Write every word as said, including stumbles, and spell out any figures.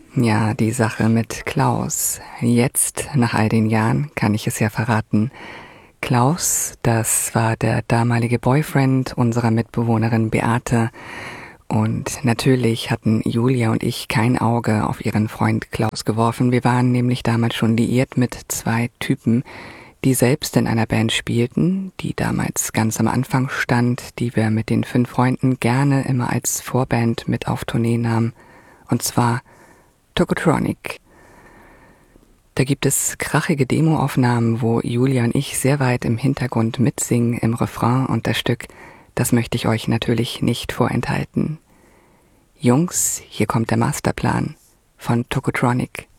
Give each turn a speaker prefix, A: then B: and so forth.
A: Ja, die Sache mit Klaus. Jetzt, nach all den Jahren, kann ich es ja verraten. Klaus, das war der damalige Boyfriend unserer Mitbewohnerin Beate. Und natürlich hatten Julia und ich kein Auge auf ihren Freund Klaus geworfen. Wir waren nämlich damals schon liiert mit zwei Typen, die selbst in einer Band spielten, die damals ganz am Anfang stand, die wir mit den fünf Freunden gerne immer als Vorband mit auf Tournee nahmen. Und zwar Tokotronic. Da gibt es krachige Demoaufnahmen, wo Julia und ich sehr weit im Hintergrund mitsingen im Refrain, und das Stück, das möchte ich euch natürlich nicht vorenthalten. Jungs, hier kommt der Masterplan von Tokotronic.